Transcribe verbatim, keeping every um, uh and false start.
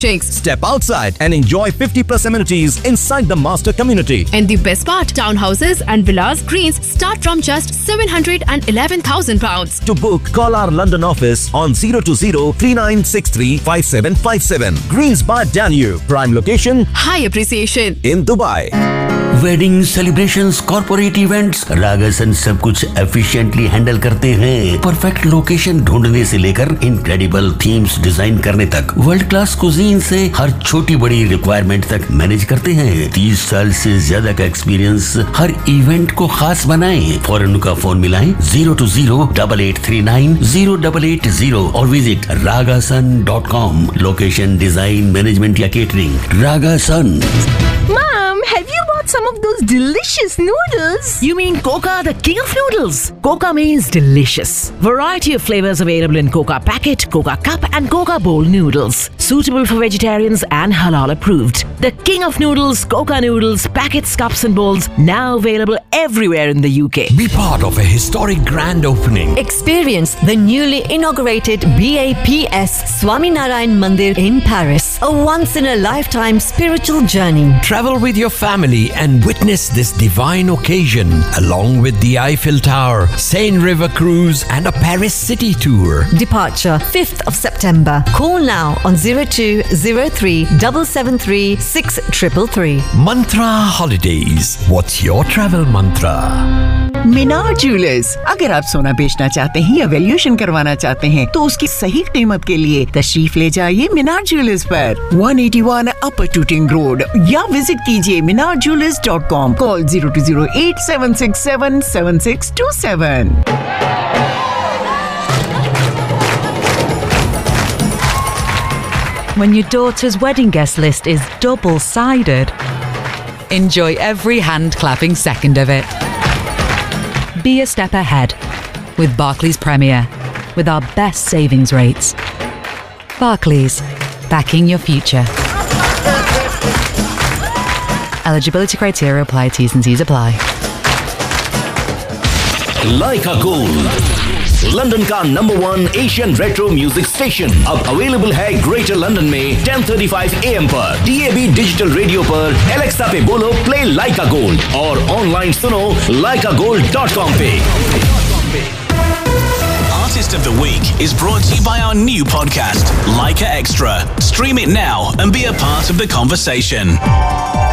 Step outside and enjoy fifty plus amenities inside the master community. And the best part, townhouses and villas greens start from just seven hundred eleven thousand pounds. To book, call our London office on zero two zero three nine six three five seven five seven. Greens by Danube, prime location, high appreciation in Dubai. Wedding celebrations, corporate events, रागासन सब कुछ efficiently handle करते हैं। Perfect location ढूंढने से लेकर incredible themes design करने तक, world class cuisine से हर छोटी बड़ी रिक्वायरमेंट तक मैनेज करते हैं। तीस साल से ज्यादा का एक्सपीरियंस हर इवेंट को खास बनाए। फौरन का फोन मिलाएं zero to zero double eight three nine zero double eight zero और visit रागासन dot com. Location, design, management या catering, रागासन। Mom, have you bought some of those delicious noodles? You mean Coca, the king of noodles? Coca means delicious. Variety of flavors available in Coca packet, Coca cup and Coca bowl noodles. Suitable for vegetarians and halal approved. The king of noodles, Coca noodles, packets, cups and bowls, now available everywhere in the U K. Be part of a historic grand opening. Experience the newly inaugurated B A P S Swaminarayan Mandir in Paris. A once-in-a-lifetime spiritual journey. Travel with your family and witness this divine occasion along with the Eiffel Tower, Seine River Cruise and a Paris city tour. Departure fifth of September. Call now on zero two zero three seven seven three six three three. Mantra Holidays. What's your travel mantra? Minar jewellers, अगर आप सोना बेचना चाहते हैं या valuation करवाना चाहते हैं तो उसकी सही कीमत के लिए तशरीफ ले जाइए मीनार ज्वेलर्स पर one eighty-one अपर टूटिंग रोड या विजिट कीजिए मीनार jewellers dot com. Call zero two zero eight seven six seven seven six two seven. When your daughter's wedding guest list is double-sided, enjoy every hand-clapping second of it. Be a step ahead with Barclays Premier with our best savings rates. Barclays, backing your future. Eligibility criteria apply. T's and C's apply. Leica Gold, London का number one Asian retro music station, अब available है greater London में ten thirty-five A M पर, D A B digital radio पर, Alexa पे बोलो play लाइका gold और online सुनो लाइका गोल्ड डॉट कॉम पे। Artist of the Week is brought to you by our new podcast, Leica Extra. Stream it now and be a part of the conversation.